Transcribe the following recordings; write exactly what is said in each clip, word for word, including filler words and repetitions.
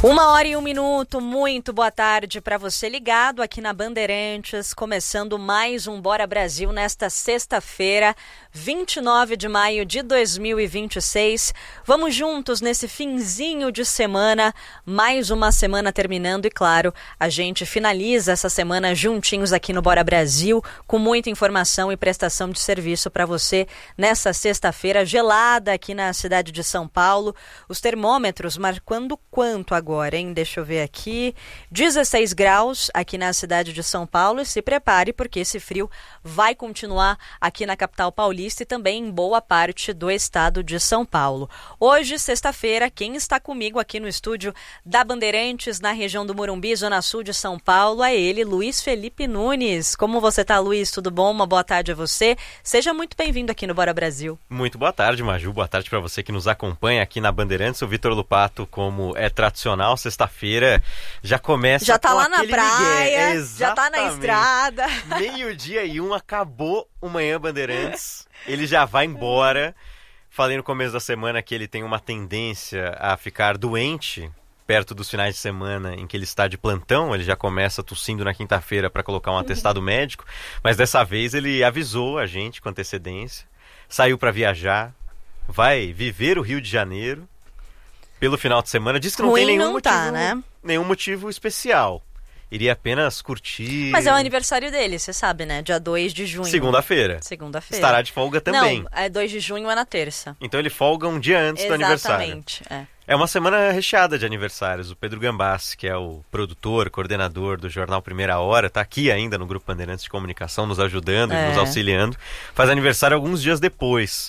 Uma hora e um minuto, muito boa tarde para você ligado aqui na Bandeirantes, começando mais um Bora Brasil nesta sexta-feira, vinte e nove de maio de dois mil e vinte e seis. Vamos juntos nesse finzinho de semana, mais uma semana terminando e claro, a gente finaliza essa semana juntinhos aqui no Bora Brasil, com muita informação e prestação de serviço para você nessa sexta-feira gelada aqui na cidade de São Paulo. Os termômetros marcando quanto agora? Agora, hein? Deixa eu ver aqui, dezesseis graus aqui na cidade de São Paulo e se prepare porque esse frio vai continuar aqui na capital paulista e também em boa parte do estado de São Paulo. Hoje, sexta-feira, quem está comigo aqui no estúdio da Bandeirantes, na região do Morumbi, zona sul de São Paulo, é ele, Luiz Felipe Nunes. Como você tá, Luiz? Tudo bom? Uma boa tarde a você. Seja muito bem-vindo aqui no Bora Brasil. Muito boa tarde, Maju. Boa tarde para você que nos acompanha aqui na Bandeirantes. O Vitor Lupato, como é tradicional, sexta-feira já começa já tá com lá na praia, já tá na estrada. Meio-dia e um, acabou o Manhã Bandeirantes, ele já vai embora. Falei no começo da semana que ele tem uma tendência a ficar doente perto dos finais de semana em que ele está de plantão. Ele já começa tossindo na quinta-feira para colocar um atestado médico, mas dessa vez ele avisou a gente com antecedência, saiu para viajar, vai viver o Rio de Janeiro pelo final de semana. Diz que não Ruim tem nenhum não motivo, tá, né? nenhum motivo especial. Iria apenas curtir. Mas é o aniversário dele, você sabe, né? Dia dois de junho. Segunda-feira. Segunda-feira. Estará de folga também. Não, é dois de junho é na terça. Então ele folga um dia antes Exatamente, do aniversário. Exatamente, é. É uma semana recheada de aniversários. O Pedro Gambassi, que é o produtor, coordenador do jornal Primeira Hora, está aqui ainda no Grupo Bandeirantes de Comunicação, nos ajudando É. e nos auxiliando. Faz aniversário alguns dias depois.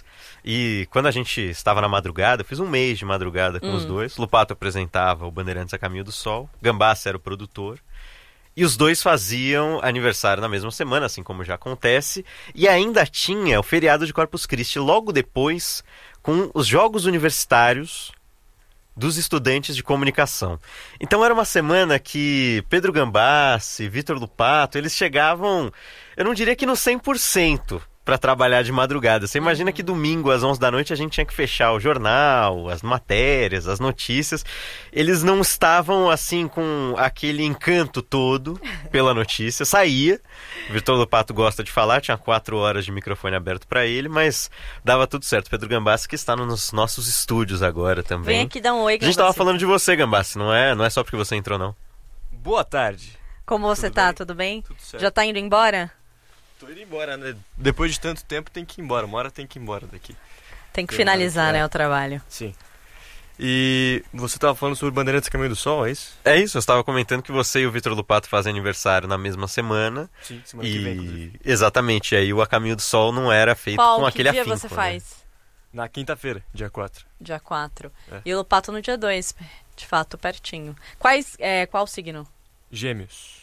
E quando a gente estava na madrugada, eu fiz um mês de madrugada com hum. os dois. Lupato apresentava o Bandeirantes a Caminho do Sol, Gambassi era o produtor. E os dois faziam aniversário na mesma semana, assim como já acontece. E ainda tinha o feriado de Corpus Christi logo depois, com os Jogos Universitários dos Estudantes de Comunicação. Então era uma semana que Pedro Gambassi, Vitor Lupato, eles chegavam, eu não diria que no cem por cento para trabalhar de madrugada. Você imagina que domingo às onze da noite a gente tinha que fechar o jornal, as matérias, as notícias. Eles não estavam assim com aquele encanto todo pela notícia. Saía, o Vitor Lupato gosta de falar, tinha quatro horas de microfone aberto para ele, mas dava tudo certo. Pedro Gambassi que está nos nossos estúdios agora também. Vem aqui dar um oi, Gambassi. A gente estava falando de você, Gambassi, não é, não é só porque você entrou, não. Boa tarde. Como você Tudo tá? bem? Tudo bem? Tudo certo. Já tá indo embora? Tô indo embora, né? Depois de tanto tempo tem que ir embora. Uma hora tem que ir embora daqui. Tem que Tem finalizar, mais, né, é. o trabalho. Sim. E você tava falando sobre Bandeirantes Caminho do Sol, é isso? É isso, eu estava comentando que você e o Vitor Lupato fazem aniversário na mesma semana. Sim, semana e... que vem, inclusive. Exatamente, e aí o A Caminho do Sol não era feito Qual, com que aquele dia afinco. você né? faz? Na quinta-feira, dia quatro. Dia quatro. É. E o Lupato no dia dois, de fato, pertinho. Quais, é, qual signo? Gêmeos.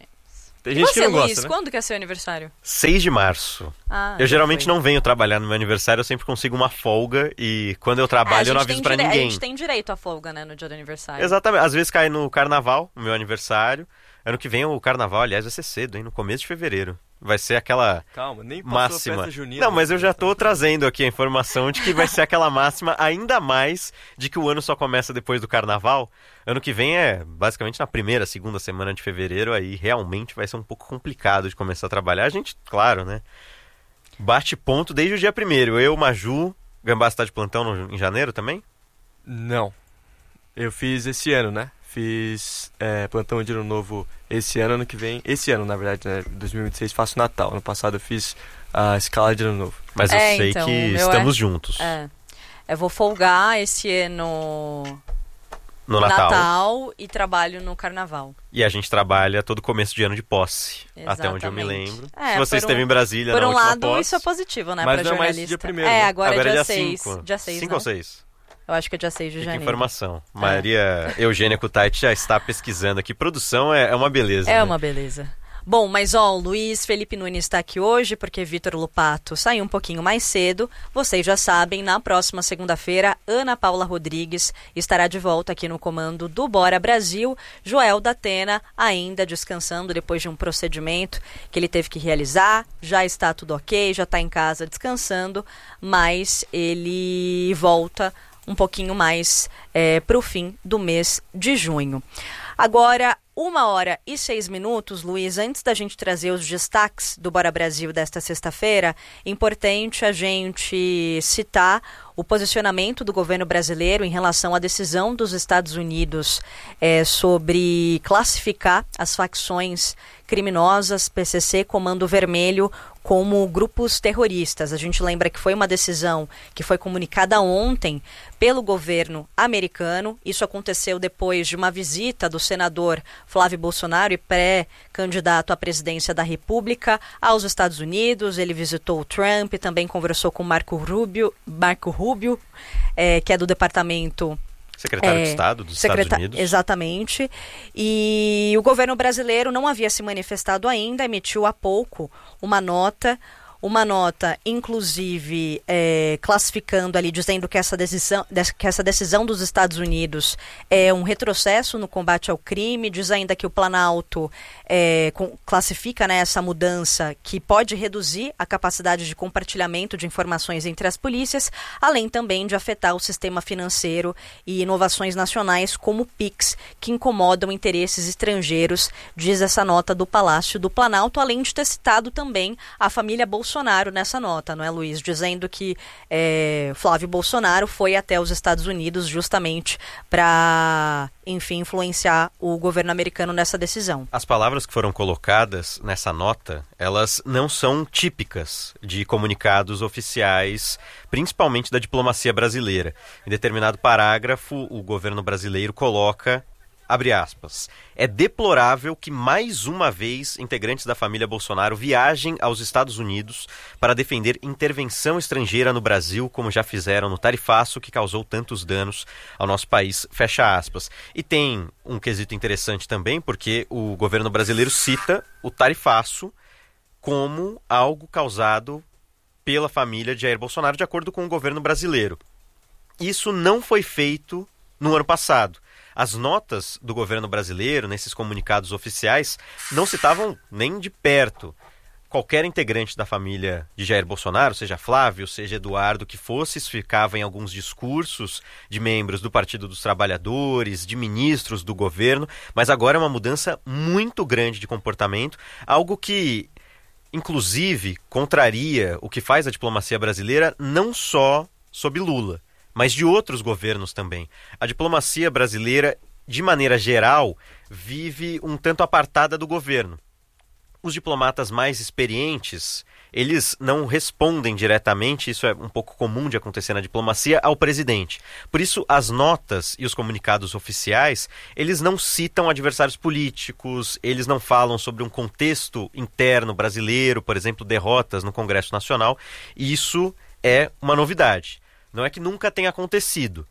Tem E gente você, que não Luiz, gosta, né? quando que é seu aniversário? seis de março. Ah, Eu já geralmente foi. não venho trabalhar no meu aniversário, eu sempre consigo uma folga e quando eu É, a trabalho eu não gente aviso tem pra dire- ninguém. A gente tem direito à folga, né, no dia do aniversário. Exatamente, às vezes cai no carnaval, o meu aniversário. Ano que vem o carnaval, aliás, vai ser cedo, hein? No começo de fevereiro. Vai ser aquela Calma, nem passou máxima. a festa junina. Não, mas eu já tô Tá- trazendo aqui a informação de que vai ser aquela máxima, ainda mais de que o ano só começa depois do carnaval. Ano que vem é basicamente na primeira, segunda semana de fevereiro, aí realmente vai ser um pouco complicado de começar a trabalhar. A gente, claro, né? Bate ponto desde o dia primeiro. Eu, Maju, Gambassi tá de plantão no, em janeiro também? Não. Eu fiz esse ano, né? Fiz é, plantão de ano novo esse ano, ano que vem. Esse ano, na verdade, né? dois mil e vinte e seis, faço Natal. Ano passado eu fiz a escala de ano novo. Mas eu É, sei então, que o meu estamos é- juntos É. Eu vou folgar esse ano no Natal. Natal e trabalho no Carnaval. E a gente trabalha todo começo de ano de posse, até onde eu me Exatamente. lembro. É, Se você por esteve um- em Brasília Por na um última lado, posse, isso é positivo, né, Mas pra não é mais jornalista. dia primeiro, É, né? agora, agora é dia dia seis. cinco. Dia seis, cinco né? ou seis? Eu acho que é dia seis de Fica janeiro. informação. Maria Eugênia Kutait já está pesquisando aqui. Produção é, é uma beleza. É né? uma beleza. Bom, mas ó, o Luiz Felipe Nunes está aqui hoje porque Vitor Lupato saiu um pouquinho mais cedo. Vocês já sabem, na próxima segunda-feira, Ana Paula Rodrigues estará de volta aqui no comando do Bora Brasil. Joel da Atena ainda descansando depois de um procedimento que ele teve que realizar. Já está tudo ok, já está em casa descansando, mas ele volta um pouquinho mais é, para o fim do mês de junho. Agora, uma hora e seis minutos, Luiz, antes da gente trazer os destaques do Bora Brasil desta sexta-feira, importante a gente citar o posicionamento do governo brasileiro em relação à decisão dos Estados Unidos é, sobre classificar as facções criminosas, P C C, Comando Vermelho, como grupos terroristas. A gente lembra que foi uma decisão que foi comunicada ontem pelo governo americano. Isso aconteceu depois de uma visita do senador Flávio Bolsonaro e pré-candidato à presidência da República aos Estados Unidos. Ele visitou o Trump, também conversou com Marco Rubio, Marco Rubio, é, que é do departamento... Secretário é, de Estado dos secreta- Estados Unidos. Exatamente. E o governo brasileiro não havia se manifestado ainda, emitiu há pouco uma nota, uma nota, inclusive, é, classificando ali, dizendo que essa, decisão, que essa decisão dos Estados Unidos é um retrocesso no combate ao crime, diz ainda que o Planalto é, com, classifica, né, essa mudança que pode reduzir a capacidade de compartilhamento de informações entre as polícias, além também de afetar o sistema financeiro e inovações nacionais como o Pix, que incomodam interesses estrangeiros, diz essa nota do Palácio do Planalto, além de ter citado também a família Bolsonaro nessa nota, não é, Luiz? Dizendo que é, Flávio Bolsonaro foi até os Estados Unidos justamente para, enfim, influenciar o governo americano nessa decisão. As palavras que foram colocadas nessa nota, elas não são típicas de comunicados oficiais, principalmente da diplomacia brasileira. Em determinado parágrafo, o governo brasileiro coloca, abre aspas, é deplorável que mais uma vez integrantes da família Bolsonaro viajem aos Estados Unidos para defender intervenção estrangeira no Brasil, como já fizeram no tarifaço que causou tantos danos ao nosso país, fecha aspas. E tem um quesito interessante também, porque o governo brasileiro cita o tarifaço como algo causado pela família de Jair Bolsonaro, de acordo com o governo brasileiro. Isso não foi feito no ano passado. As notas do governo brasileiro, nesses comunicados oficiais, não citavam nem de perto qualquer integrante da família de Jair Bolsonaro, seja Flávio, seja Eduardo, que fosse, isso ficava em alguns discursos de membros do Partido dos Trabalhadores, de ministros do governo, mas agora é uma mudança muito grande de comportamento, algo que, inclusive, contraria o que faz a diplomacia brasileira não só sob Lula, mas de outros governos também. A diplomacia brasileira, de maneira geral, vive um tanto apartada do governo. Os diplomatas mais experientes, eles não respondem diretamente, isso é um pouco comum de acontecer na diplomacia, ao presidente. Por isso, as notas e os comunicados oficiais, eles não citam adversários políticos, eles não falam sobre um contexto interno brasileiro, por exemplo, derrotas no Congresso Nacional. E isso é uma novidade. Não é que nunca tenha acontecido,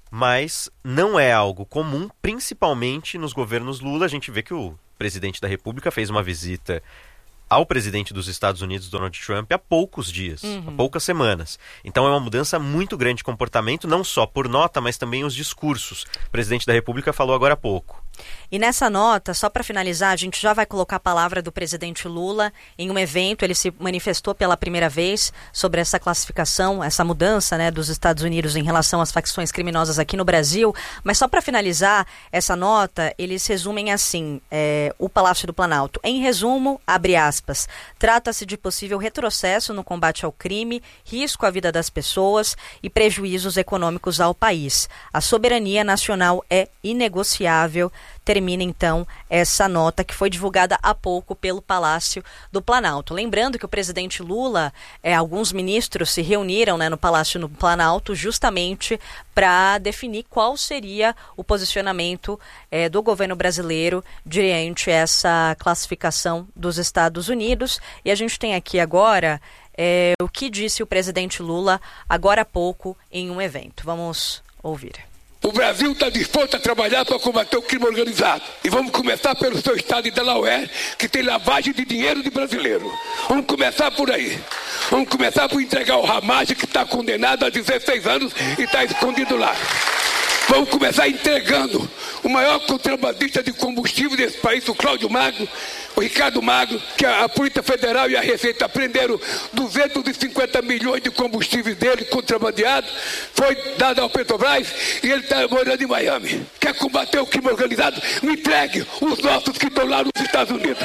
mas não é algo comum, principalmente nos governos Lula. A gente vê que o presidente da República fez uma visita ao presidente dos Estados Unidos, Donald Trump, há poucos dias, uhum. há poucas semanas. Então é uma mudança muito grande de comportamento, não só por nota, mas também os discursos. O presidente da República falou agora há pouco. E nessa nota, só para finalizar, a gente já vai colocar a palavra do presidente Lula em um evento. Ele se manifestou pela primeira vez sobre essa classificação, essa mudança, né, dos Estados Unidos em relação às facções criminosas aqui no Brasil. Mas só para finalizar essa nota, eles resumem assim, é, o Palácio do Planalto. Em resumo, abre aspas, trata-se de possível retrocesso no combate ao crime, risco à vida das pessoas e prejuízos econômicos ao país. A soberania nacional é inegociável. Termina, então, essa nota que foi divulgada há pouco pelo Palácio do Planalto. Lembrando que o presidente Lula, é, alguns ministros se reuniram, né, no Palácio do Planalto justamente para definir qual seria o posicionamento é, do governo brasileiro diante essa classificação dos Estados Unidos. E a gente tem aqui agora é, o que disse o presidente Lula agora há pouco em um evento. Vamos ouvir. O Brasil está disposto a trabalhar para combater o crime organizado. E vamos começar pelo seu estado de Delaware, que tem lavagem de dinheiro de brasileiro. Vamos começar por aí. Vamos começar por entregar o Ramage, que está condenado a dezesseis anos e está escondido lá. Vamos começar entregando o maior contrabandista de combustível desse país, o Cláudio Magno, o Ricardo Magno, que a, a Polícia Federal e a Receita prenderam duzentos e cinquenta milhões de combustível dele contrabandeado, foi dado ao Petrobras e ele está morando em Miami. Quer combater o crime organizado? Me entregue os nossos que estão lá nos Estados Unidos.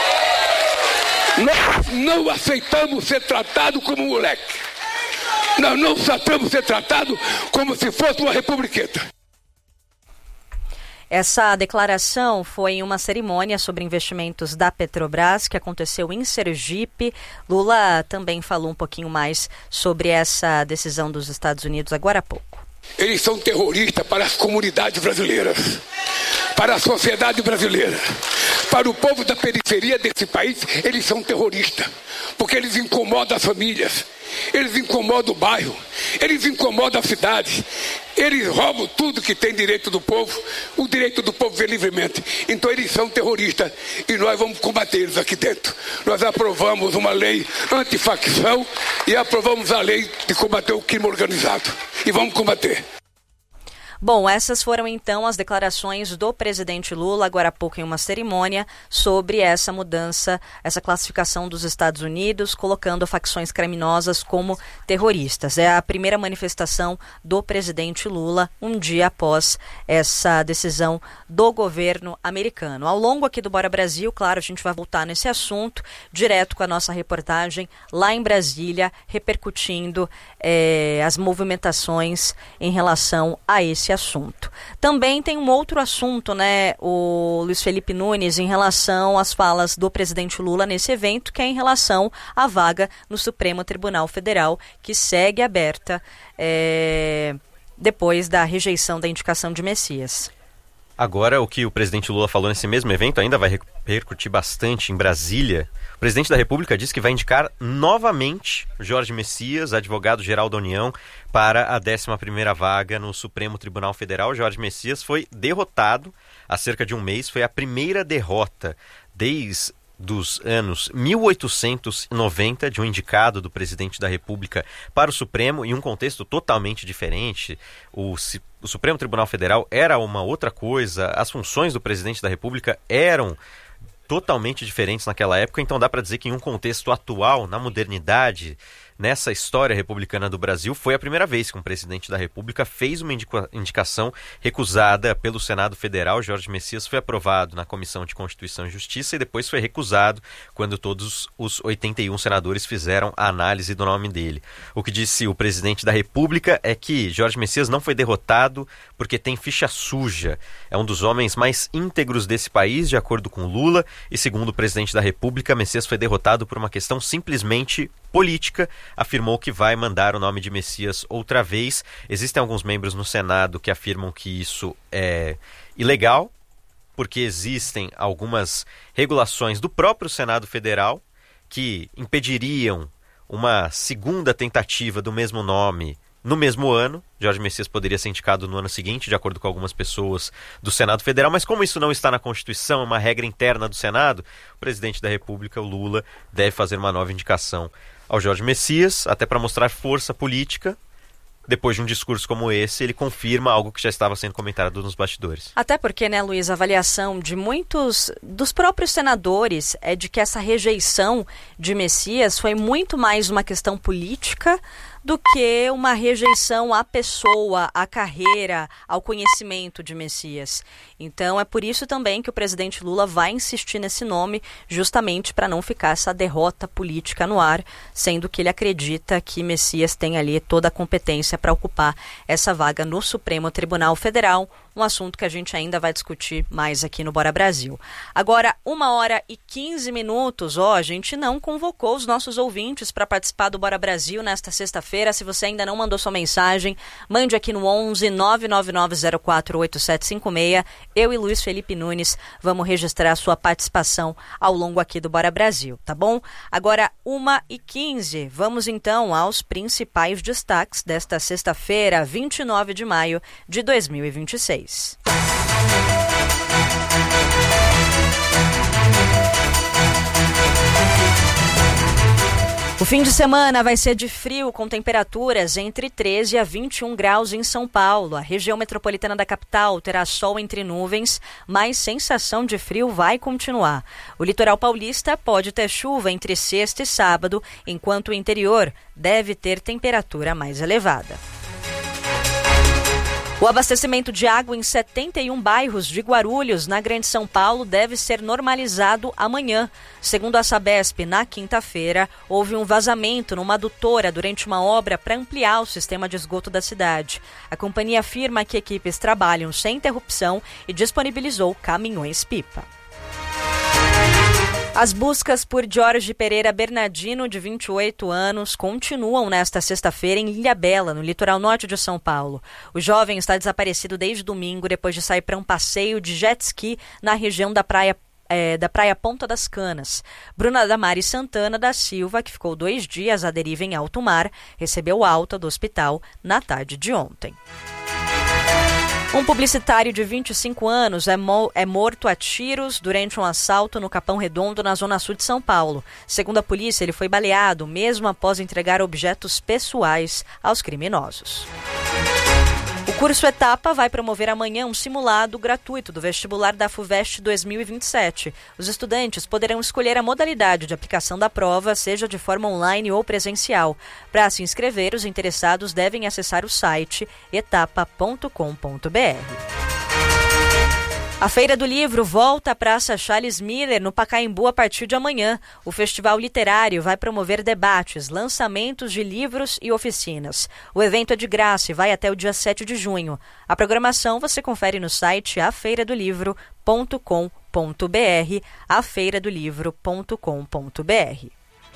Nós não aceitamos ser tratado como um moleque. Nós não aceitamos ser tratado como se fosse uma republiqueta. Essa declaração foi em uma cerimônia sobre investimentos da Petrobras que aconteceu em Sergipe. Lula também falou um pouquinho mais sobre essa decisão dos Estados Unidos agora há pouco. Eles são terroristas para as comunidades brasileiras, para a sociedade brasileira, para o povo da periferia desse país. Eles são terroristas, porque eles incomodam as famílias, eles incomodam o bairro, eles incomodam a cidade, eles roubam tudo que tem direito do povo, o direito do povo ver livremente. Então eles são terroristas e nós vamos combater eles aqui dentro. Nós aprovamos uma lei antifacção e aprovamos a lei de combater o crime organizado. E vamos combater. Bom, essas foram então as declarações do presidente Lula, agora há pouco em uma cerimônia, sobre essa mudança, essa classificação dos Estados Unidos, colocando facções criminosas como terroristas. É a primeira manifestação do presidente Lula, um dia após essa decisão do governo americano. Ao longo aqui do Bora Brasil, claro, a gente vai voltar nesse assunto, direto com a nossa reportagem lá em Brasília, repercutindo eh, as movimentações em relação a esse assunto. Também tem um outro assunto, né, o Luiz Felipe Nunes, em relação às falas do presidente Lula nesse evento, que é em relação à vaga no Supremo Tribunal Federal, que segue aberta é, depois da rejeição da indicação de Messias. Agora, o que o presidente Lula falou nesse mesmo evento ainda vai repercutir bastante em Brasília. O presidente da República disse que vai indicar novamente Jorge Messias, advogado-geral da União, para a décima primeira vaga no Supremo Tribunal Federal. Jorge Messias foi derrotado há cerca de um mês. Foi a primeira derrota desde dos anos mil oitocentos e noventa de um indicado do presidente da República para o Supremo, em um contexto totalmente diferente. O, o Supremo Tribunal Federal era uma outra coisa, as funções do presidente da República eram totalmente diferentes naquela época, então dá para dizer que em um contexto atual, na modernidade, nessa história republicana do Brasil, foi a primeira vez que um presidente da República fez uma indica- indicação recusada pelo Senado Federal. Jorge Messias foi aprovado na Comissão de Constituição e Justiça e depois foi recusado quando todos os oitenta e um senadores fizeram a análise do nome dele. O que disse o presidente da República é que Jorge Messias não foi derrotado porque tem ficha suja. É um dos homens mais íntegros desse país, de acordo com Lula, e segundo o presidente da República, Messias foi derrotado por uma questão simplesmente política. Afirmou que vai mandar o nome de Messias outra vez. Existem alguns membros no Senado que afirmam que isso é ilegal, porque existem algumas regulações do próprio Senado Federal que impediriam uma segunda tentativa do mesmo nome no mesmo ano. Jorge Messias poderia ser indicado no ano seguinte, de acordo com algumas pessoas do Senado Federal, mas como isso não está na Constituição, é uma regra interna do Senado, o presidente da República, o Lula, deve fazer uma nova indicação ao Jorge Messias, até para mostrar força política. Depois de um discurso como esse, ele confirma algo que já estava sendo comentado nos bastidores. Até porque, né, Luiz, a avaliação de muitos dos próprios senadores é de que essa rejeição de Messias foi muito mais uma questão política do que uma rejeição à pessoa, à carreira, ao conhecimento de Messias. Então é por isso também que o presidente Lula vai insistir nesse nome, justamente para não ficar essa derrota política no ar, sendo que ele acredita que Messias tem ali toda a competência para ocupar essa vaga no Supremo Tribunal Federal, um assunto que a gente ainda vai discutir mais aqui no Bora Brasil. Agora, uma hora e quinze minutos, ó, a gente não convocou os nossos ouvintes para participar do Bora Brasil nesta sexta-feira. Se você ainda não mandou sua mensagem, mande aqui no onze nove nove nove zero quatro oito sete cinco seis. Eu e Luiz Felipe Nunes vamos registrar a sua participação ao longo aqui do Bora Brasil, tá bom? Agora, uma e quinze, vamos então aos principais destaques desta sexta-feira, vinte e nove de maio de dois mil e vinte e seis. O fim de semana vai ser de frio, com temperaturas entre treze a vinte e um graus em São Paulo. A região metropolitana da capital terá sol entre nuvens, mas sensação de frio vai continuar. O litoral paulista pode ter chuva entre sexta e sábado, enquanto o interior deve ter temperatura mais elevada. O abastecimento de água em setenta e um bairros de Guarulhos, na Grande São Paulo, deve ser normalizado amanhã. Segundo a Sabesp, na quinta-feira, houve um vazamento numa adutora durante uma obra para ampliar o sistema de esgoto da cidade. A companhia afirma que equipes trabalham sem interrupção e disponibilizou caminhões-pipa. As buscas por Jorge Pereira Bernardino, de vinte e oito anos, continuam nesta sexta-feira em Ilhabela, no litoral norte de São Paulo. O jovem está desaparecido desde domingo, depois de sair para um passeio de jet ski na região da praia, é, da praia Ponta das Canas. Bruna Damari Santana da Silva, que ficou dois dias à deriva em alto mar, recebeu alta do hospital na tarde de ontem. Um publicitário de vinte e cinco anos é, mo- é morto a tiros durante um assalto no Capão Redondo, na zona sul de São Paulo. Segundo a polícia, ele foi baleado mesmo após entregar objetos pessoais aos criminosos. O curso Etapa vai promover amanhã um simulado gratuito do vestibular da FUVEST dois mil e vinte e sete. Os estudantes poderão escolher a modalidade de aplicação da prova, seja de forma online ou presencial. Para se inscrever, os interessados devem acessar o site etapa ponto com ponto b r. A Feira do Livro volta à Praça Charles Miller, no Pacaembu, a partir de amanhã. O festival literário vai promover debates, lançamentos de livros e oficinas. O evento é de graça e vai até o dia sete de junho. A programação você confere no site a feira do livro ponto com ponto b r, a feira do livro ponto com ponto b r.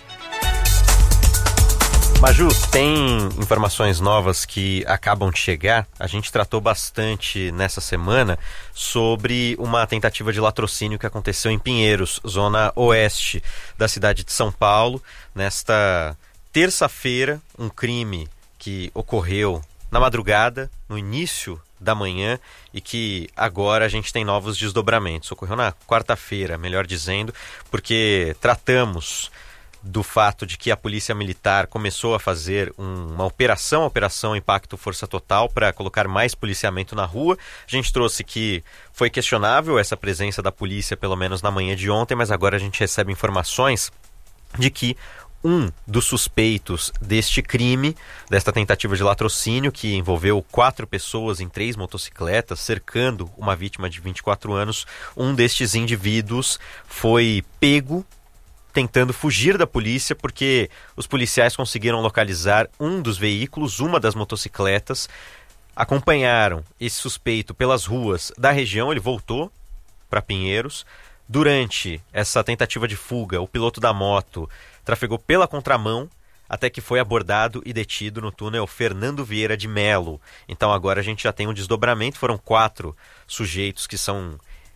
Maju, tem informações novas que acabam de chegar. A gente tratou bastante nessa semana sobre uma tentativa de latrocínio que aconteceu em Pinheiros, zona oeste da cidade de São Paulo. Nesta terça-feira, um crime que ocorreu na madrugada, no início da manhã, e que agora a gente tem novos desdobramentos. Ocorreu na quarta-feira, melhor dizendo, porque tratamos do fato de que a Polícia Militar começou a fazer um, uma operação, a Operação Impacto Força Total, para colocar mais policiamento na rua. A gente trouxe que foi questionável essa presença da polícia, pelo menos na manhã de ontem, mas agora a gente recebe informações de que um dos suspeitos deste crime, desta tentativa de latrocínio, que envolveu quatro pessoas em três motocicletas, cercando uma vítima de vinte e quatro anos, um destes indivíduos foi pego tentando fugir da polícia, porque os policiais conseguiram localizar um dos veículos, uma das motocicletas, acompanharam esse suspeito pelas ruas da região, ele voltou para Pinheiros. Durante essa tentativa de fuga, o piloto da moto trafegou pela contramão, até que foi abordado e detido no túnel Fernando Vieira de Melo. Então agora a gente já tem um desdobramento, foram quatro sujeitos que são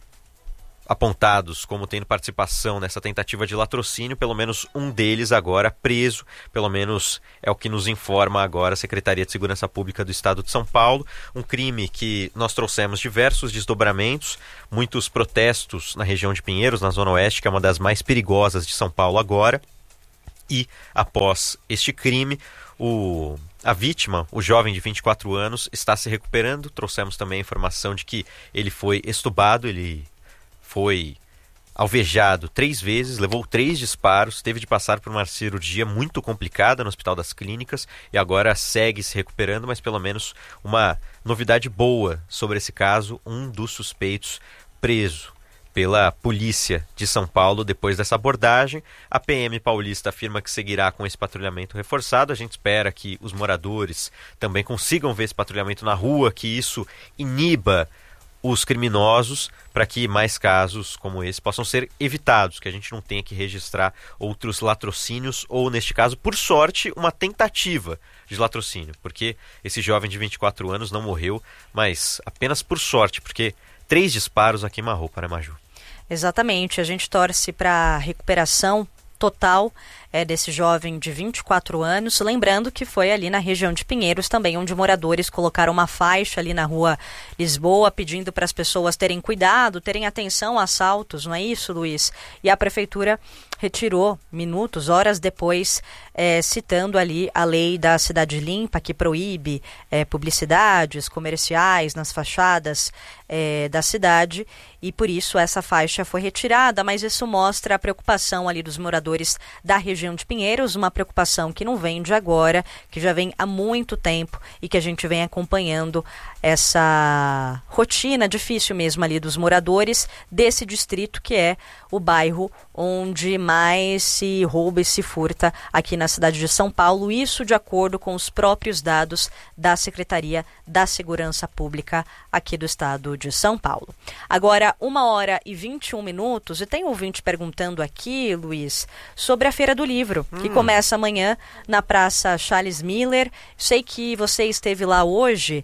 apontados como tendo participação nessa tentativa de latrocínio, pelo menos um deles agora preso, pelo menos é o que nos informa agora a Secretaria de Segurança Pública do Estado de São Paulo. Um crime que nós trouxemos diversos desdobramentos, muitos protestos na região de Pinheiros, na Zona Oeste, que é uma das mais perigosas de São Paulo agora. E após este crime, o... a vítima, o jovem de vinte e quatro anos, está se recuperando. Trouxemos também a informação de que ele foi estubado, ele foi alvejado três vezes, levou três disparos, teve de passar por uma cirurgia muito complicada no Hospital das Clínicas e agora segue se recuperando, mas pelo menos uma novidade boa sobre esse caso, um dos suspeitos preso pela polícia de São Paulo depois dessa abordagem. A P M paulista afirma que seguirá com esse patrulhamento reforçado. A gente espera que os moradores também consigam ver esse patrulhamento na rua, que isso iniba os criminosos, para que mais casos como esse possam ser evitados, que a gente não tenha que registrar outros latrocínios, ou neste caso, por sorte, uma tentativa de latrocínio, porque esse jovem de vinte e quatro anos não morreu, mas apenas por sorte, porque três disparos a queima-roupa, né, Maju? Exatamente, a gente torce para a recuperação total é, desse jovem de vinte e quatro anos, lembrando que foi ali na região de Pinheiros também, onde moradores colocaram uma faixa ali na rua Lisboa, pedindo para as pessoas terem cuidado, terem atenção a assaltos, não é isso, Luiz? E a prefeitura retirou minutos, horas depois, é, citando ali a lei da cidade limpa, que proíbe é, publicidades comerciais nas fachadas é, da cidade, e por isso essa faixa foi retirada, mas isso mostra a preocupação ali dos moradores da região de Pinheiros, uma preocupação que não vem de agora, que já vem há muito tempo e que a gente vem acompanhando essa rotina difícil mesmo ali dos moradores desse distrito, que é o bairro onde mais se rouba e se furta aqui na cidade de São Paulo, isso de acordo com os próprios dados da Secretaria da Segurança Pública aqui do estado de São Paulo. Agora, uma hora e vinte e um minutos, e tem um ouvinte perguntando aqui, Luiz, sobre a Feira do Livro, hum. que começa amanhã na Praça Charles Miller. Sei que você esteve lá hoje.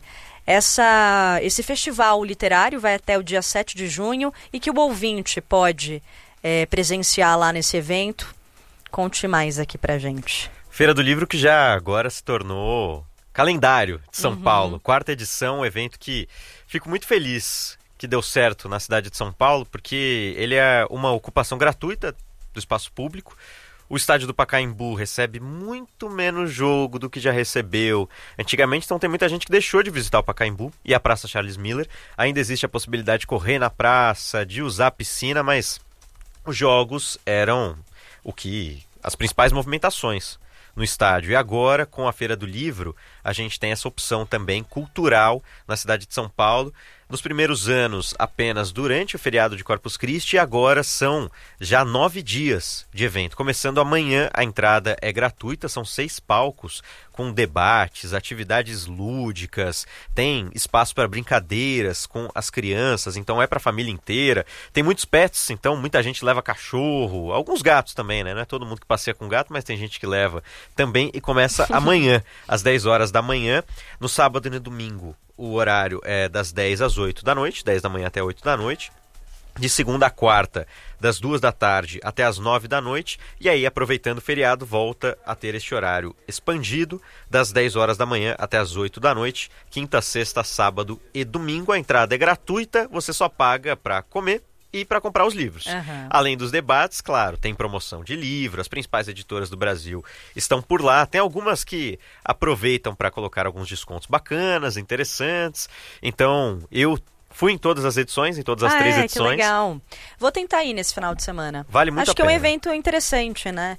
Essa, esse festival literário vai até o dia sete de junho e que o ouvinte pode é, presenciar lá nesse evento. Conte mais aqui pra gente. Feira do Livro que já agora se tornou calendário de São uhum. Paulo. Quarta edição, um evento que fico muito feliz que deu certo na cidade de São Paulo, porque ele é uma ocupação gratuita do espaço público. O estádio do Pacaembu recebe muito menos jogo do que já recebeu antigamente, então tem muita gente que deixou de visitar o Pacaembu e a Praça Charles Miller. Ainda existe a possibilidade de correr na praça, de usar a piscina, mas os jogos eram o que as principais movimentações no estádio. E agora, com a Feira do Livro, a gente tem essa opção também cultural na cidade de São Paulo. Nos primeiros anos, apenas durante o feriado de Corpus Christi, e agora são já nove dias de evento. Começando amanhã, a entrada é gratuita, são seis palcos com debates, atividades lúdicas, tem espaço para brincadeiras com as crianças, então é para a família inteira. Tem muitos pets, então muita gente leva cachorro, alguns gatos também, né? Não é todo mundo que passeia com gato, mas tem gente que leva também, e começa amanhã, às dez horas da manhã. No sábado e no domingo, o horário é das dez às oito da noite, dez da manhã até oito da noite. De segunda a quarta, das duas da tarde até as nove da noite. E aí, aproveitando o feriado, volta a ter este horário expandido, das dez horas da manhã até as oito da noite. Quinta, sexta, sábado e domingo. A entrada é gratuita, você só paga para comer e para comprar os livros. Uhum. Além dos debates, claro, tem promoção de livro, as principais editoras do Brasil estão por lá. Tem algumas que aproveitam para colocar alguns descontos bacanas, interessantes. Então, eu fui em todas as edições, em todas as ah, três é, edições. Que legal. Vou tentar ir nesse final de semana. Vale muito Acho a que pena. é um evento interessante, né?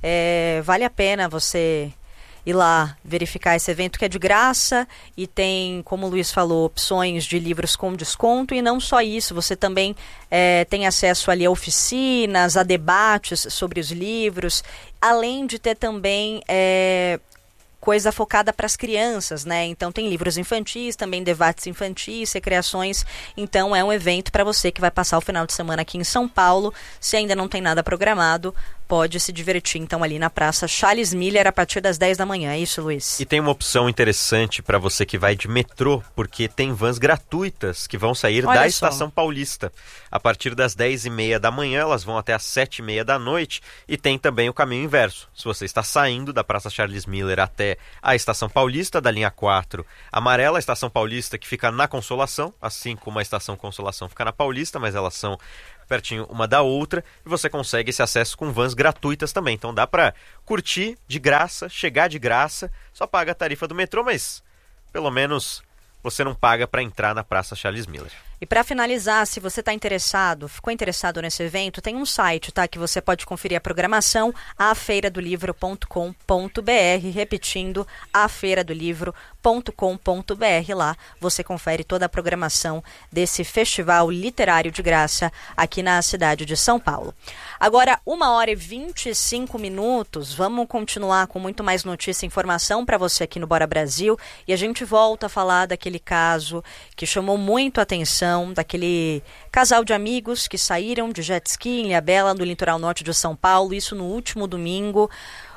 É, vale a pena você ir lá verificar esse evento, que é de graça e tem, como o Luiz falou, opções de livros com desconto. E não só isso, você também é, tem acesso ali a oficinas, a debates sobre os livros, além de ter também É, coisa focada para as crianças, né? Então tem livros infantis, também debates infantis, recreações. Então é um evento para você que vai passar o final de semana aqui em São Paulo. Se ainda não tem nada programado, pode se divertir então ali na Praça Charles Miller a partir das dez da manhã. É isso, Luiz? E tem uma opção interessante para você que vai de metrô, porque tem vans gratuitas que vão sair Olha da só. Estação Paulista. A partir das dez e meia da manhã, elas vão até as sete e meia da noite. E tem também o caminho inverso. Se você está saindo da Praça Charles Miller até a Estação Paulista, da linha quatro amarela, a Estação Paulista que fica na Consolação, assim como a Estação Consolação fica na Paulista, mas elas são pertinho uma da outra, e você consegue esse acesso com vans gratuitas também. Então dá para curtir de graça, chegar de graça, só paga a tarifa do metrô, mas pelo menos você não paga para entrar na Praça Charles Miller. E para finalizar, se você está interessado, ficou interessado nesse evento, tem um site, tá, que você pode conferir a programação, a feira do livro ponto com ponto b r, repetindo, a feira do livro ponto com ponto b r. Lá você confere toda a programação desse festival literário de graça aqui na cidade de São Paulo. Agora, uma hora e vinte e cinco minutos, vamos continuar com muito mais notícia e informação para você aqui no Bora Brasil, e a gente volta a falar daquele caso que chamou muito a atenção, daquele casal de amigos que saíram de jet ski em Ilhabela, no litoral norte de São Paulo, isso no último domingo.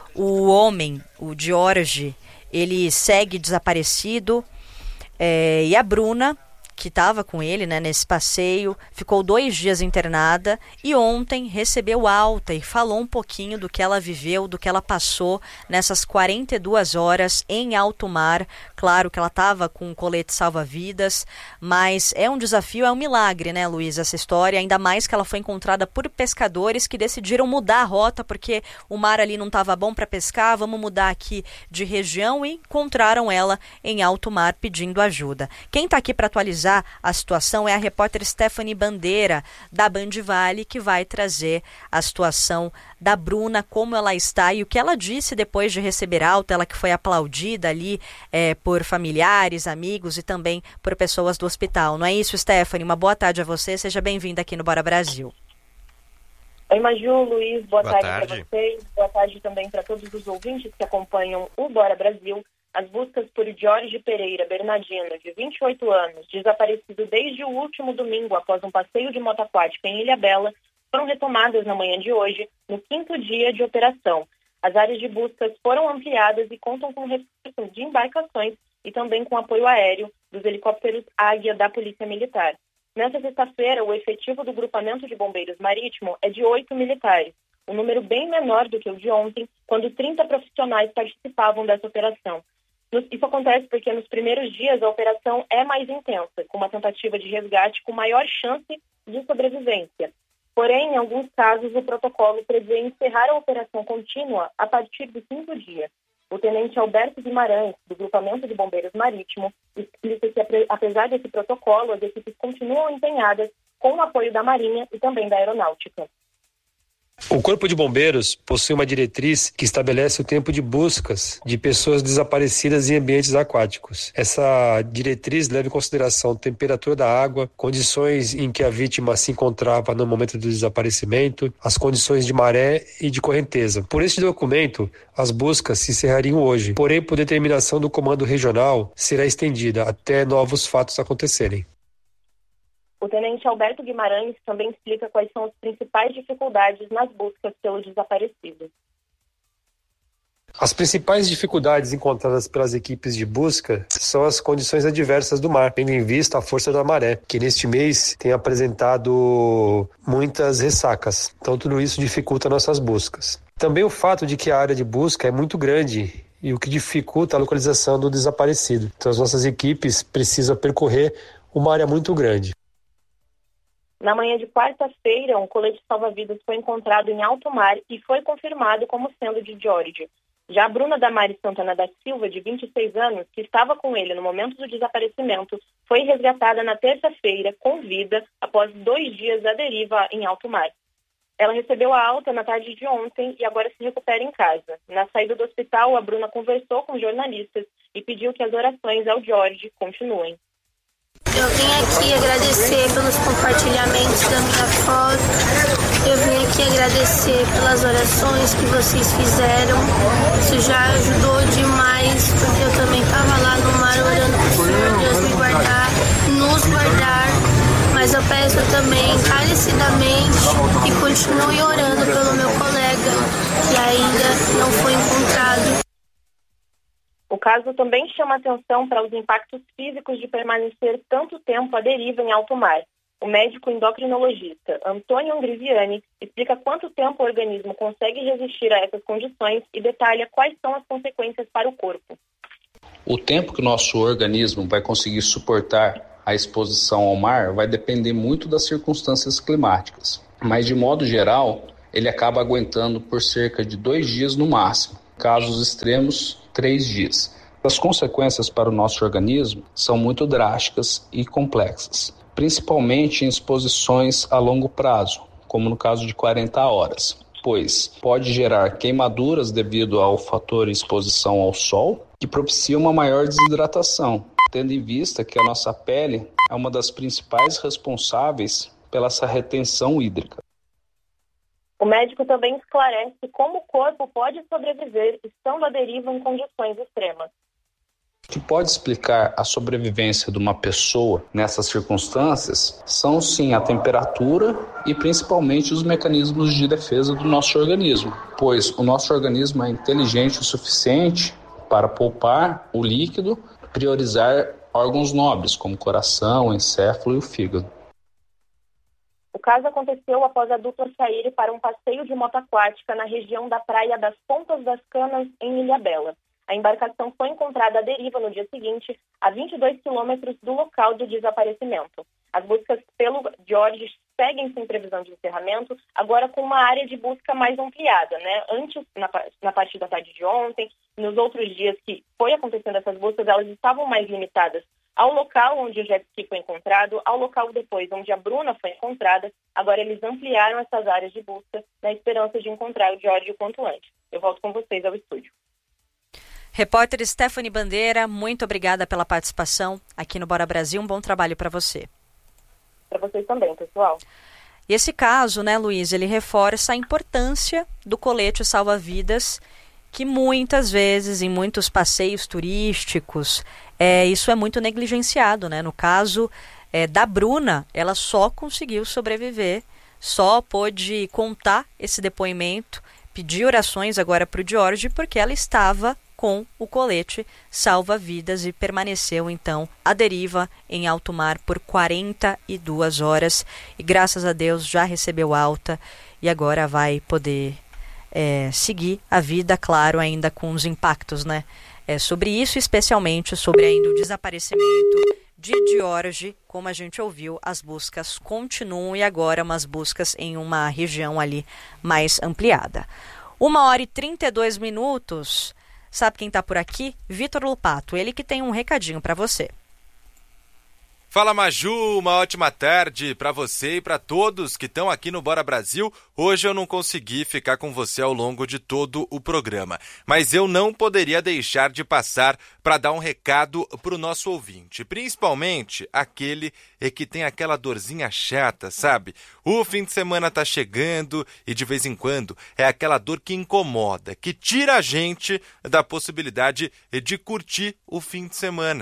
O homem, o Jorge, ele segue desaparecido, é, e a Bruna, que estava com ele, né, nesse passeio, ficou dois dias internada e ontem recebeu alta e falou um pouquinho do que ela viveu, do que ela passou nessas quarenta e duas horas em alto mar. Claro que ela estava com um colete salva-vidas, mas é um desafio, é um milagre, né, Luiz, essa história, ainda mais que ela foi encontrada por pescadores que decidiram mudar a rota porque o mar ali não estava bom para pescar, vamos mudar aqui de região, e encontraram ela em alto mar pedindo ajuda. Quem está aqui para atualizar a situação é a repórter Stephanie Bandeira, da Band Vale, que vai trazer a situação da Bruna, como ela está e o que ela disse depois de receber alta, ela que foi aplaudida ali é, por familiares, amigos e também por pessoas do hospital. Não é isso, Stephanie? Uma boa tarde a você, seja bem-vinda aqui no Bora Brasil. Oi, Maju, Luiz, boa, boa tarde, tarde. para vocês, boa tarde também para todos os ouvintes que acompanham o Bora Brasil. As buscas por Jorge Pereira Bernardino, de vinte e oito anos, desaparecido desde o último domingo após um passeio de moto aquática em Ilhabela, foram retomadas na manhã de hoje, no quinto dia de operação. As áreas de buscas foram ampliadas e contam com reforços de embarcações e também com apoio aéreo dos helicópteros Águia da Polícia Militar. Nesta sexta-feira, o efetivo do Grupamento de Bombeiros Marítimo é de oito militares, um número bem menor do que o de ontem, quando trinta profissionais participavam dessa operação. Isso acontece porque nos primeiros dias a operação é mais intensa, com uma tentativa de resgate com maior chance de sobrevivência. Porém, em alguns casos, o protocolo prevê encerrar a operação contínua a partir do quinto dia. O tenente Alberto Guimarães, do Grupamento de Bombeiros Marítimo, explica que, apesar desse protocolo, as equipes continuam empenhadas com o apoio da Marinha e também da Aeronáutica. O Corpo de Bombeiros possui uma diretriz que estabelece o tempo de buscas de pessoas desaparecidas em ambientes aquáticos. Essa diretriz leva em consideração a temperatura da água, condições em que a vítima se encontrava no momento do desaparecimento, as condições de maré e de correnteza. Por este documento, as buscas se encerrariam hoje, porém, por determinação do Comando Regional, será estendida até novos fatos acontecerem. O tenente Alberto Guimarães também explica quais são as principais dificuldades nas buscas pelo desaparecido. As principais dificuldades encontradas pelas equipes de busca são as condições adversas do mar, tendo em vista a força da maré, que neste mês tem apresentado muitas ressacas. Então tudo isso dificulta nossas buscas. Também o fato de que a área de busca é muito grande e o que dificulta a localização do desaparecido. Então as nossas equipes precisam percorrer uma área muito grande. Na manhã de quarta-feira, um colete salva-vidas foi encontrado em alto mar e foi confirmado como sendo de Jorge. Já a Bruna Damares Santana da Silva, de vinte e seis anos, que estava com ele no momento do desaparecimento, foi resgatada na terça-feira com vida após dois dias à deriva em alto mar. Ela recebeu a alta na tarde de ontem e agora se recupera em casa. Na saída do hospital, a Bruna conversou com jornalistas e pediu que as orações ao Jorge continuem. Eu vim aqui agradecer pelos compartilhamentos da minha foto. Eu vim aqui agradecer pelas orações que vocês fizeram. Isso já ajudou demais, porque eu também estava lá no mar orando para o Senhor Deus me guardar, nos guardar. Mas eu peço também encarecidamente que continue orando pelo meu colega, que ainda não foi encontrado. O caso também chama atenção para os impactos físicos de permanecer tanto tempo à deriva em alto mar. O médico endocrinologista Antônio Angriviani explica quanto tempo o organismo consegue resistir a essas condições e detalha quais são as consequências para o corpo. O tempo que o nosso organismo vai conseguir suportar a exposição ao mar vai depender muito das circunstâncias climáticas. Mas, de modo geral, ele acaba aguentando por cerca de dois dias no máximo. Casos extremos, três dias. As consequências para o nosso organismo são muito drásticas e complexas, principalmente em exposições a longo prazo, como no caso de quarenta horas, pois pode gerar queimaduras devido ao fator exposição ao sol, que propicia uma maior desidratação, tendo em vista que a nossa pele é uma das principais responsáveis pela essa retenção hídrica. O médico também esclarece como o corpo pode sobreviver estando à deriva em condições extremas. O que pode explicar a sobrevivência de uma pessoa nessas circunstâncias são sim a temperatura e principalmente os mecanismos de defesa do nosso organismo, pois o nosso organismo é inteligente o suficiente para poupar o líquido, priorizar órgãos nobres, como o coração, o encéfalo e o fígado. O caso aconteceu após a dupla sair para um passeio de moto aquática na região da Praia das Pontas das Canas, em Ilhabela. A embarcação foi encontrada à deriva no dia seguinte, a vinte e dois quilômetros do local do desaparecimento. As buscas pelo George seguem sem previsão de encerramento, agora com uma área de busca mais ampliada, né? Antes, na, na parte da tarde de ontem, nos outros dias que foi acontecendo essas buscas, elas estavam mais limitadas ao local onde o jet ski foi encontrado, ao local depois onde a Bruna foi encontrada. Agora eles ampliaram essas áreas de busca na esperança de encontrar o George o quanto antes. Eu volto com vocês ao estúdio. Repórter Stephanie Bandeira, muito obrigada pela participação aqui no Bora Brasil. Um bom trabalho para você. Para vocês também, pessoal. E esse caso, né, Luiz, ele reforça a importância do colete salva-vidas, que muitas vezes, em muitos passeios turísticos, é, isso é muito negligenciado, né? No caso é, da Bruna, ela só conseguiu sobreviver, só pôde contar esse depoimento, pedir orações agora para o George, porque ela estava com o colete salva-vidas e permaneceu, então, à deriva em alto mar por quarenta e duas horas. E, graças a Deus, já recebeu alta e agora vai poder é, seguir a vida, claro, ainda com os impactos, né? É, sobre isso, especialmente sobre ainda o desaparecimento de George, como a gente ouviu, as buscas continuam e agora umas buscas em uma região ali mais ampliada. Uma hora e trinta e dois minutos... Sabe quem está por aqui? Vitor Lupato, ele que tem um recadinho para você. Fala, Maju, uma ótima tarde para você e para todos que estão aqui no Bora Brasil. Hoje eu não consegui ficar com você ao longo de todo o programa, mas eu não poderia deixar de passar para dar um recado para o nosso ouvinte, principalmente aquele que tem aquela dorzinha chata, sabe? O fim de semana tá chegando e de vez em quando é aquela dor que incomoda, que tira a gente da possibilidade de curtir o fim de semana.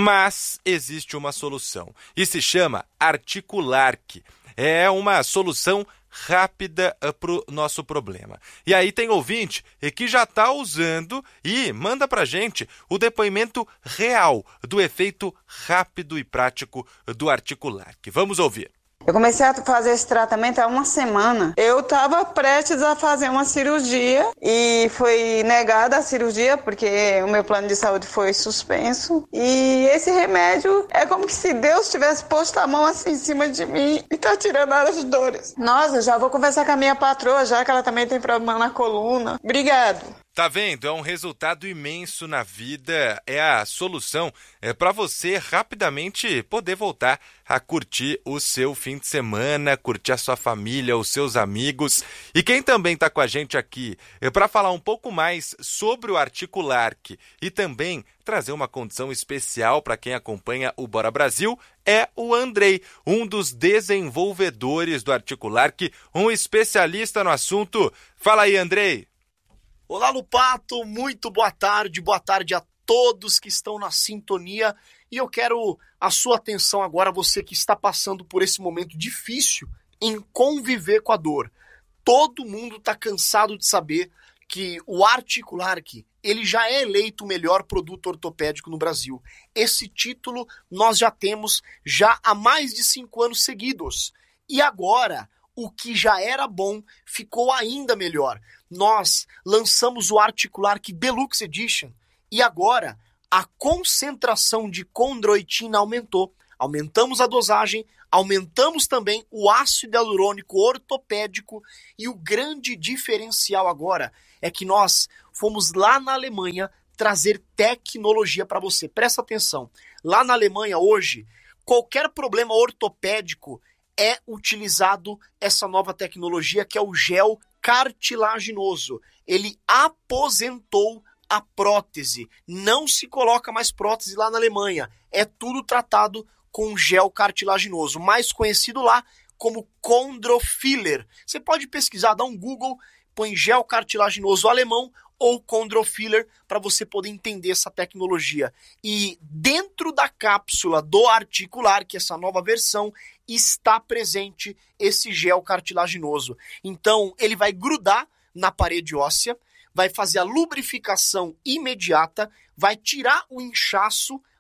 Mas existe uma solução e se chama Articulark. É uma solução rápida para o nosso problema. E aí tem ouvinte que já está usando e manda para gente o depoimento real do efeito rápido e prático do Articulark. Vamos ouvir. Eu comecei a fazer esse tratamento há uma semana. Eu estava prestes a fazer uma cirurgia e foi negada a cirurgia porque o meu plano de saúde foi suspenso. E esse remédio é como se Deus tivesse posto a mão assim em cima de mim e tá tirando as dores. Nossa, já vou conversar com a minha patroa, já que ela também tem problema na coluna. Obrigado. Tá vendo? É um resultado imenso na vida, é a solução é para você rapidamente poder voltar a curtir o seu fim de semana, curtir a sua família, os seus amigos. E quem também está com a gente aqui é para falar um pouco mais sobre o Articulark e também trazer uma condição especial para quem acompanha o Bora Brasil é o Andrei, um dos desenvolvedores do Articulark, um especialista no assunto. Fala aí, Andrei. Olá, Lupato, muito boa tarde, boa tarde a todos que estão na sintonia e eu quero a sua atenção agora, você que está passando por esse momento difícil em conviver com a dor. Todo mundo está cansado de saber que o Articulark, ele já é eleito o melhor produto ortopédico no Brasil. Esse título nós já temos já há mais de cinco anos seguidos. E agora, o que já era bom ficou ainda melhor. Nós lançamos o Articulark Deluxe Edition e agora a concentração de condroitina aumentou. Aumentamos a dosagem, aumentamos também o ácido hialurônico ortopédico e o grande diferencial agora é que nós fomos lá na Alemanha trazer tecnologia para você. Presta atenção, lá na Alemanha hoje, qualquer problema ortopédico é utilizado essa nova tecnologia que é o gel cartilaginoso. Ele aposentou a prótese. Não se coloca mais prótese lá na Alemanha. É tudo tratado com gel cartilaginoso, mais conhecido lá como Chondrofiller. Você pode pesquisar, dá um Google, põe gel cartilaginoso alemão ou Chondrofiller para você poder entender essa tecnologia. E dentro da cápsula do Articulark, essa nova versão, está presente esse gel cartilaginoso. Então, ele vai grudar na parede óssea, vai fazer a lubrificação imediata, vai tirar o inchaço,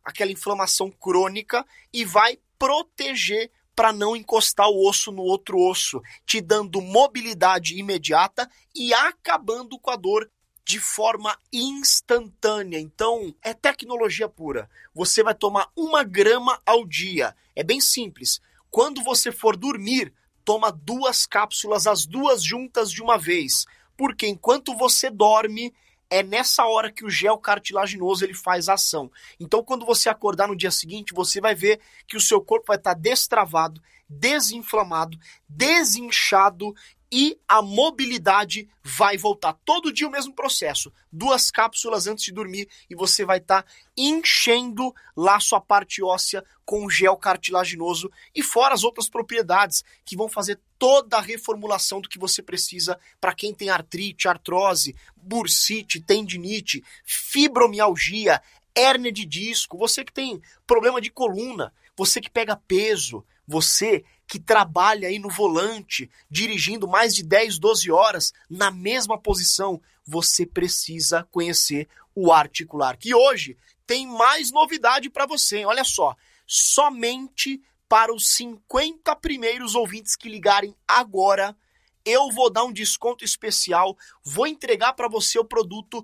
aquela inflamação crônica e vai proteger para não encostar o osso no outro osso, te dando mobilidade imediata e acabando com a dor de forma instantânea. Então, é tecnologia pura. Você vai tomar uma grama ao dia. É bem simples. Quando você for dormir, toma duas cápsulas, as duas juntas de uma vez. Porque enquanto você dorme, é nessa hora que o gel cartilaginoso ele faz a ação. Então, quando você acordar no dia seguinte, você vai ver que o seu corpo vai estar destravado, desinflamado, desinchado e a mobilidade vai voltar. Todo dia o mesmo processo. Duas cápsulas antes de dormir e você vai estar enchendo lá sua parte óssea com gel cartilaginoso e fora as outras propriedades que vão fazer toda a reformulação do que você precisa para quem tem artrite, artrose, bursite, tendinite, fibromialgia, hérnia de disco, você que tem problema de coluna, você que pega peso, você que trabalha aí no volante, dirigindo mais de dez, doze horas na mesma posição, você precisa conhecer o Articular, que hoje tem mais novidade para você, hein? Olha só, somente para os cinquenta primeiros ouvintes que ligarem agora, eu vou dar um desconto especial, vou entregar para você o produto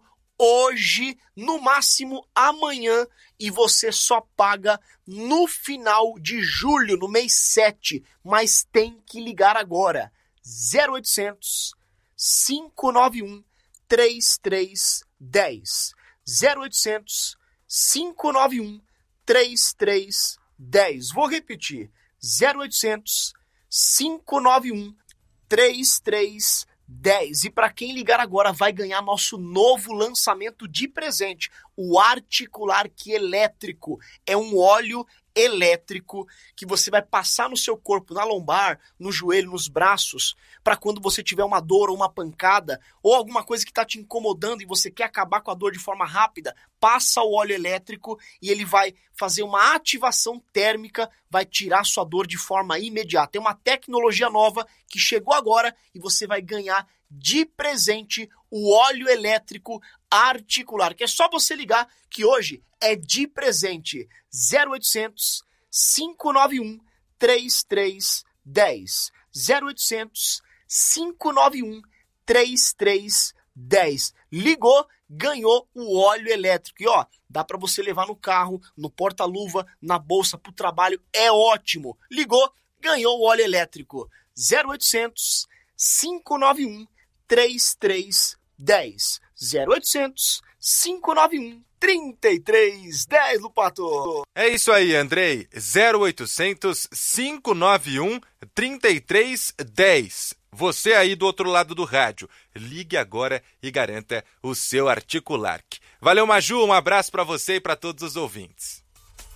hoje, no máximo amanhã, e você só paga no final de julho, no mês sete, mas tem que ligar agora. zero oitocentos, cinco nove um, três três um zero. zero oitocentos, cinco nove um, três três um zero. Vou repetir. zero oitocentos, cinco nove um, três três um zero. E para quem ligar agora vai ganhar nosso novo lançamento de presente, o Articular elétrico. É um óleo elétrico que você vai passar no seu corpo, na lombar, no joelho, nos braços, para quando você tiver uma dor ou uma pancada ou alguma coisa que está te incomodando e você quer acabar com a dor de forma rápida, passa o óleo elétrico e ele vai fazer uma ativação térmica, vai tirar sua dor de forma imediata. É uma tecnologia nova que chegou agora e você vai ganhar de presente o óleo elétrico Articular, que é só você ligar que hoje é de presente. zero oitocentos, cinco nove um, três três um zero. zero oitocentos, cinco nove um, três três um zero. Ligou, ganhou o óleo elétrico. E ó, dá para você levar no carro, no porta-luva, na bolsa, pro trabalho. É ótimo. Ligou, ganhou o óleo elétrico. zero oitocentos, cinco nove um, três três um zero. zero oitocentos, cinco nove um, três três um zero, Lupato. É isso aí, Andrei. zero oitocentos, cinco nove um, três três um zero. Você aí do outro lado do rádio, ligue agora e garanta o seu Articular. Valeu, Maju, um abraço para você e para todos os ouvintes.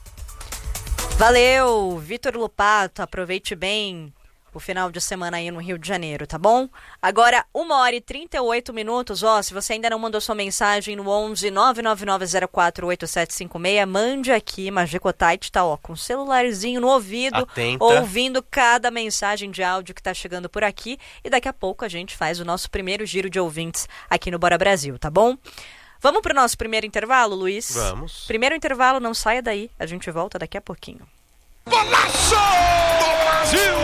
Valeu, Vitor Lupato, aproveite bem o final de semana aí no Rio de Janeiro, tá bom? Agora, uma hora e trinta e oito minutos, ó, se você ainda não mandou sua mensagem no onze, nove nove nove zero quatro, oito sete cinco seis, mande aqui, Magicotite tá, ó, com o celularzinho no ouvido, Atenta. ouvindo cada mensagem de áudio que tá chegando por aqui, e daqui a pouco a gente faz o nosso primeiro giro de ouvintes aqui no Bora Brasil, tá bom? Vamos pro nosso primeiro intervalo, Luiz? Vamos. Primeiro intervalo, não saia daí, a gente volta daqui a pouquinho. Golaço do Brasil!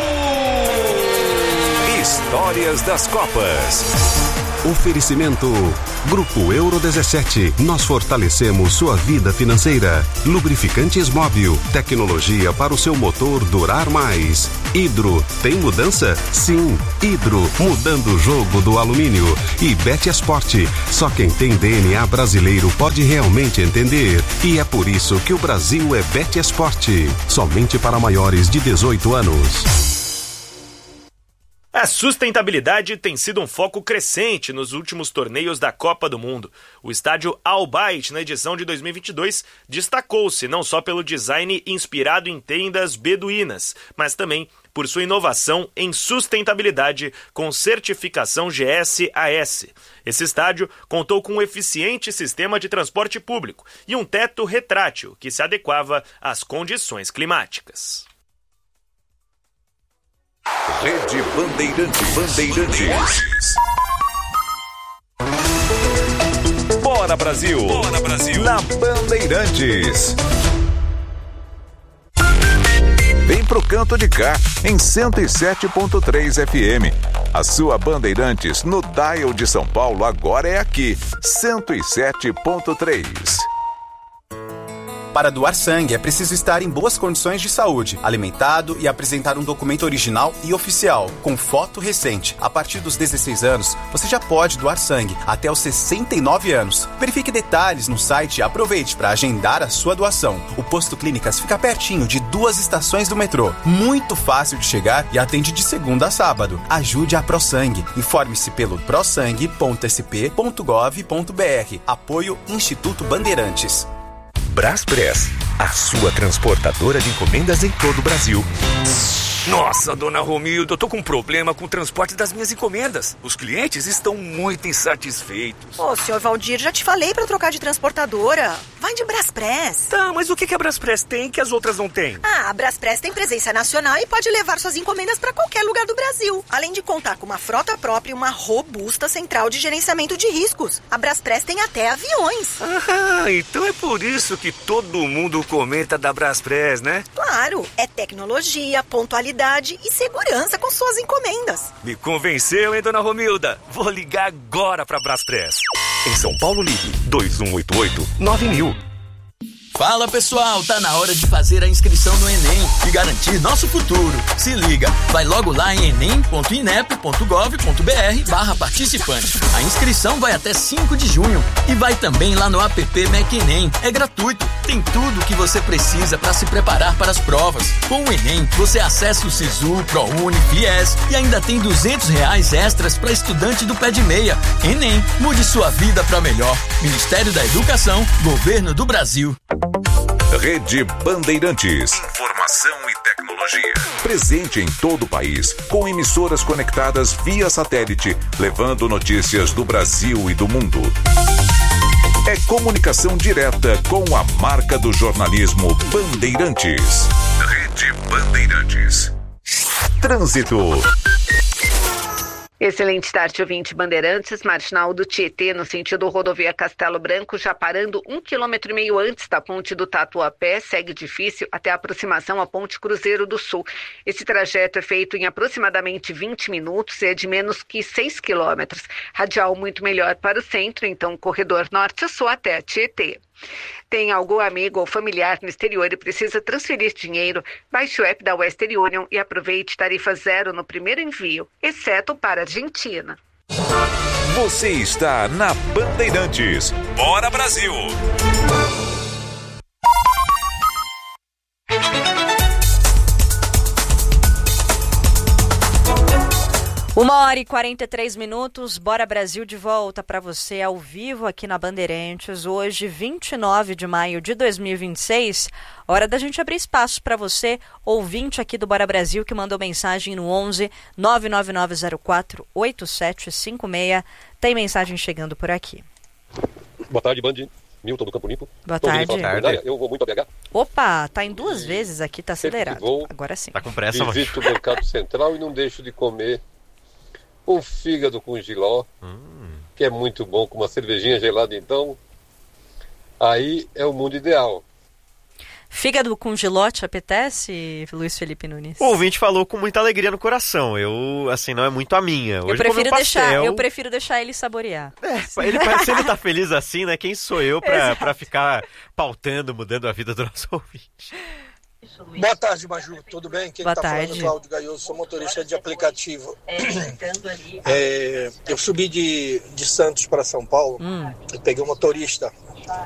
Histórias das Copas. Oferecimento Grupo Euro dezessete. Nós fortalecemos sua vida financeira. Lubrificantes Móbil. Tecnologia para o seu motor durar mais. Hidro. Tem mudança? Sim. Hidro. Mudando o jogo do alumínio. E Betesport. Só quem tem D N A brasileiro pode realmente entender. E é por isso que o Brasil é Betesport. Somente para maiores de dezoito anos. A sustentabilidade tem sido um foco crescente nos últimos torneios da Copa do Mundo. O estádio Al Bayt, na edição de dois mil e vinte e dois, destacou-se não só pelo design inspirado em tendas beduínas, mas também por sua inovação em sustentabilidade com certificação G S A S. Esse estádio contou com um eficiente sistema de transporte público e um teto retrátil que se adequava às condições climáticas. Rede Bandeirantes. Bandeirantes. Bora Brasil. Bora Brasil. Na Bandeirantes. canto de cá, em cento e sete ponto três F M. A sua Bandeirantes no dial de São Paulo agora é aqui, cento e sete ponto três. Para doar sangue, é preciso estar em boas condições de saúde, alimentado e apresentar um documento original e oficial, com foto recente. A partir dos dezesseis anos, você já pode doar sangue, até os sessenta e nove anos. Verifique detalhes no site e aproveite para agendar a sua doação. O Posto Clínicas fica pertinho de duas estações do metrô. Muito fácil de chegar e atende de segunda a sábado. Ajude a ProSangue. Informe-se pelo prosangue ponto s p ponto gov ponto b r. Apoio Instituto Bandeirantes. Braspress, a sua transportadora de encomendas em todo o Brasil. Nossa, dona Romilda, eu tô com um problema com o transporte das minhas encomendas. Os clientes estão muito insatisfeitos. Ô, senhor Valdir, já te falei pra trocar de transportadora. Vai de Braspress. Tá, mas o que que a Braspress tem que as outras não têm? Ah, a Braspress tem presença nacional e pode levar suas encomendas pra qualquer lugar do Brasil. Além de contar com uma frota própria e uma robusta central de gerenciamento de riscos. A Braspress tem até aviões. Ah, então é por isso que todo mundo comenta da Braspress, né? Claro, é tecnologia, pontualidade e segurança com suas encomendas. Me convenceu, hein, dona Romilda? Vou ligar agora pra Braspress. Em São Paulo, ligue dois um oito oito nove mil. Fala pessoal, tá na hora de fazer a inscrição no Enem e garantir nosso futuro. Se liga, vai logo lá em enem ponto inep ponto gov ponto br barra participante. A inscrição vai até cinco de junho e vai também lá no app MacEnem. É gratuito, tem tudo o que você precisa para se preparar para as provas. Com o Enem, você acessa o Sisu, ProUni, Fies e ainda tem duzentos reais extras para estudante do pé de meia. Enem, mude sua vida para melhor. Ministério da Educação, Governo do Brasil. Rede Bandeirantes. Informação e tecnologia. Presente em todo o país, com emissoras conectadas via satélite, levando notícias do Brasil e do mundo. É comunicação direta com a marca do jornalismo Bandeirantes. Rede Bandeirantes. Trânsito. Excelente tarde, ouvinte Bandeirantes, marginal do Tietê, no sentido rodovia Castelo Branco, já parando um quilômetro e meio antes da ponte do Tatuapé, segue difícil até a aproximação à ponte Cruzeiro do Sul. Esse trajeto é feito em aproximadamente vinte minutos e é de menos que seis quilômetros. Radial muito melhor para o centro, então corredor norte-sul até Tietê. Tem algum amigo ou familiar no exterior e precisa transferir dinheiro? Baixe o app da Western Union e aproveite tarifa zero no primeiro envio, exceto para a Argentina. Você está na Bandeirantes. Bora Brasil! Uma hora e quarenta e três minutos, Bora Brasil de volta para você ao vivo aqui na Bandeirantes, hoje vinte e nove de maio de dois mil e vinte e seis, hora da gente abrir espaço para você, ouvinte aqui do Bora Brasil, que mandou mensagem no onze nove nove nove zero quatro oito sete cinco seis, tem mensagem chegando por aqui. Boa tarde, Band. Milton do Campo Limpo. Boa tarde. Boa tarde. Eu vou muito a B H. Opa, tá em duas vezes aqui, tá acelerado. Vou, agora sim. Tá com pressa, mas... Visito o Mercado Central e não deixo de comer um fígado com giló, hum. que é muito bom, com uma cervejinha gelada, então, aí é o mundo ideal. Fígado com giló te apetece, Luiz Felipe Nunes? O ouvinte falou com muita alegria no coração. Eu, assim, não é muito a minha. Hoje eu prefiro, um deixar, eu prefiro deixar ele saborear. É, ele parece que tá feliz assim, né? Quem sou eu pra, pra ficar pautando, mudando a vida do nosso ouvinte? Boa tarde, Maju. Tudo bem? Quem Boa tá tarde. falando é Cláudio Gaioso, sou motorista de aplicativo. É, eu subi de, de Santos para São Paulo, hum. e peguei um motorista